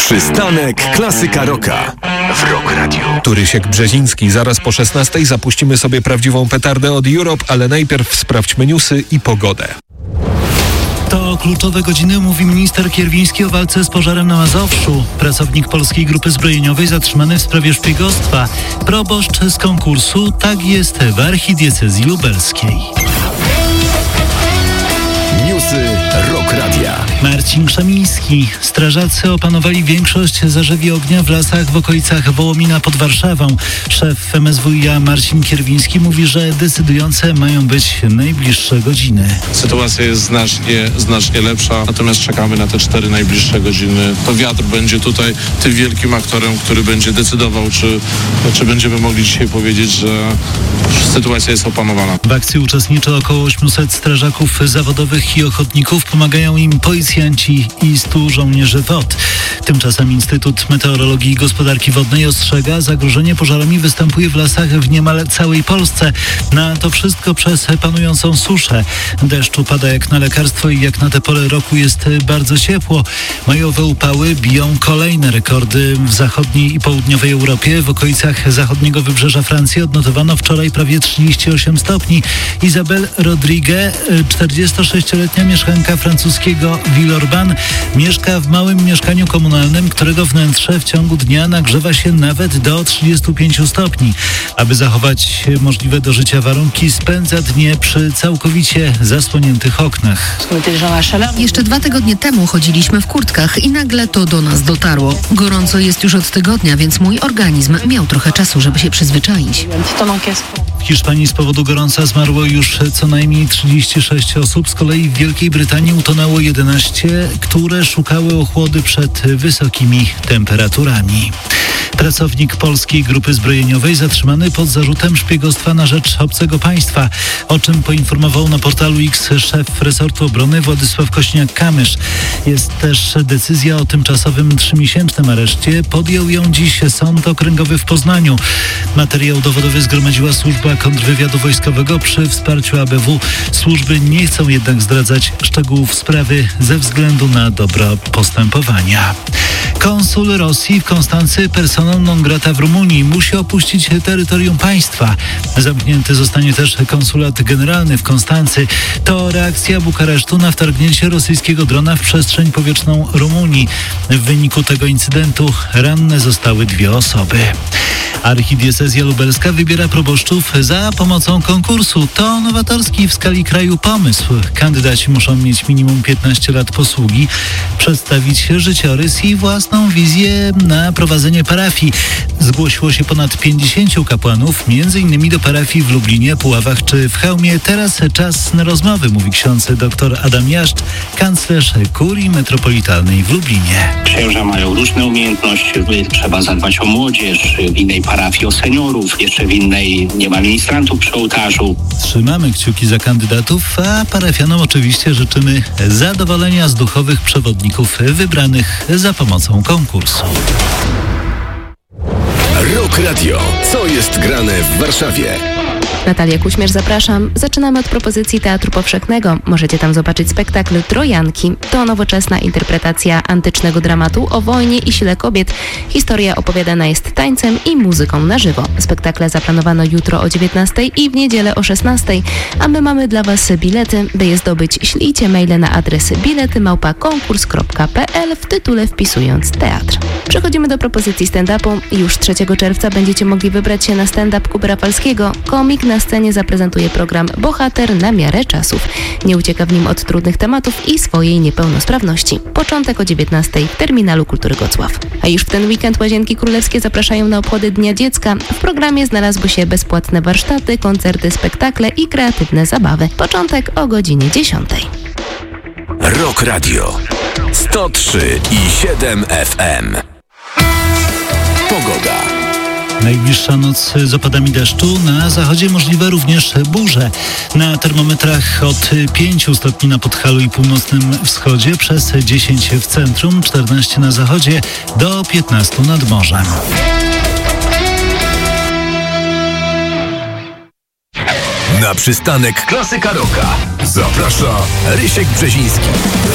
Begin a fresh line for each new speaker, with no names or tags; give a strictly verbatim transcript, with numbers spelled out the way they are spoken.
Przystanek Klasyka Rocka w Rock Radio.
Tu Rysiek Brzeziński. Zaraz po szesnastej zapuścimy sobie prawdziwą petardę od Europe, ale najpierw sprawdźmy newsy i pogodę.
To kluczowe godziny, mówi minister Kierwiński o walce z pożarem na Mazowszu. Pracownik Polskiej Grupy Zbrojeniowej zatrzymany w sprawie szpiegostwa. Proboszcz z konkursu Tak jest w archidiecezji lubelskiej.
Newsy Rock Radia.
Marcin Krzemiński. Strażacy opanowali większość zarzewi ognia w lasach w okolicach Wołomina pod Warszawą. Szef M S W i a Marcin Kierwiński mówi, że decydujące mają być najbliższe godziny.
Sytuacja jest znacznie, znacznie lepsza, natomiast czekamy na te cztery najbliższe godziny. To wiatr będzie tutaj tym wielkim aktorem, który będzie decydował, czy, czy będziemy mogli dzisiaj powiedzieć, że sytuacja jest opanowana.
W akcji uczestniczy około osiemset strażaków zawodowych i ochotników. Pomagają im policjanci i stu żołnierzy W O T. Tymczasem Instytut Meteorologii i Gospodarki Wodnej ostrzega, zagrożenie pożarami występuje w lasach w niemal całej Polsce. Na to wszystko przez panującą suszę. Deszczu pada jak na lekarstwo i jak na tę porę roku jest bardzo ciepło. Majowe upały biją kolejne rekordy w zachodniej i południowej Europie. W okolicach zachodniego wybrzeża Francji odnotowano wczoraj prawie trzydzieści osiem stopni. Isabel Rodriguez, czterdziestosześcioletnia mieszkanka francuskiego Villeurbanne, mieszka w małym mieszkaniu komunalnym, którego wnętrze w ciągu dnia nagrzewa się nawet do trzydziestu pięciu stopni. Aby zachować możliwe do życia warunki, spędza dnie przy całkowicie zasłoniętych oknach.
Jeszcze dwa tygodnie temu chodziliśmy w kurtkach i nagle to do nas dotarło. Gorąco jest już od tygodnia, więc mój organizm miał trochę czasu, żeby się przyzwyczaić.
W Hiszpanii z powodu gorąca zmarło już co najmniej trzydzieści sześć osób. Z kolei w Wielkiej Brytanii utonęło jedenaście, które szukały ochłody przed wysokimi temperaturami. Pracownik Polskiej Grupy Zbrojeniowej zatrzymany pod zarzutem szpiegostwa na rzecz obcego państwa, o czym poinformował na portalu X szef resortu obrony Władysław Kośniak-Kamysz. Jest też decyzja o tymczasowym trzymiesięcznym areszcie. Podjął ją dziś Sąd Okręgowy w Poznaniu. Materiał dowodowy zgromadziła służba kontrwywiadu wojskowego przy wsparciu A B W. Służby nie chcą jednak zdradzać szczegółów sprawy ze względu na dobro postępowania. Konsul Rosji w Konstancy persona non grata w Rumunii musi opuścić terytorium państwa. Zamknięty zostanie też konsulat generalny w Konstancy. To reakcja Bukaresztu na wtargnięcie rosyjskiego drona w przestrzeń powietrzną Rumunii. W wyniku tego incydentu ranne zostały dwie osoby. Archidiecezja lubelska wybiera proboszczów za pomocą konkursu. To nowatorski w skali kraju pomysł. Kandydaci muszą mieć minimum piętnaście lat posługi, przedstawić życiorys i własną wizję na prowadzenie parafii. Zgłosiło się ponad pięćdziesięciu kapłanów, między innymi do parafii w Lublinie, Puławach czy w Chełmie. Teraz czas na rozmowy, mówi ksiądz dr Adam Jaszcz, kanclerz kurii metropolitalnej w Lublinie.
Księża mają różne umiejętności, trzeba zadbać o młodzież, w innej parafii o seniorów, jeszcze w innej nie ma ministrantów przy ołtarzu.
Trzymamy kciuki za kandydatów, a parafianom oczywiście życzymy zadowolenia z duchowych przewodników wybranych za pomocą konkursu.
Rock Radio. Co jest grane w Warszawie?
Natalia Kuśmierz, zapraszam. Zaczynamy od propozycji Teatru Powszechnego. Możecie tam zobaczyć spektakl Trojanki. To nowoczesna interpretacja antycznego dramatu o wojnie i sile kobiet. Historia opowiadana jest tańcem i muzyką na żywo. Spektakle zaplanowano jutro o dziewiętnastej i w niedzielę o szesnastej. A my mamy dla Was bilety. By je zdobyć, ślijcie maile na adres bilety małpa konkurs kropka p l w tytule wpisując teatr. Przechodzimy do propozycji stand-upu. Już trzeciego czerwca będziecie mogli wybrać się na stand-up Kuby Rafalskiego. Komik na scenie zaprezentuje program Bohater na miarę czasów. Nie ucieka w nim od trudnych tematów i swojej niepełnosprawności. Początek o dziewiętnastej w Terminalu Kultury Gocław. A już w ten weekend Łazienki Królewskie zapraszają na obchody Dnia Dziecka. W programie znalazły się bezpłatne warsztaty, koncerty, spektakle i kreatywne zabawy. Początek o godzinie dziesiątej.
Rock Radio. sto trzy i siedem F M. Pogoda.
Najbliższa noc z opadami deszczu, na zachodzie możliwe również burze. Na termometrach od pięciu stopni na Podhalu i północnym wschodzie, przez dziesięć w centrum, czternaście na zachodzie, do piętnastu nad morzem.
Na przystanek Klasyka Rocka zaprasza Rysiek Brzeziński.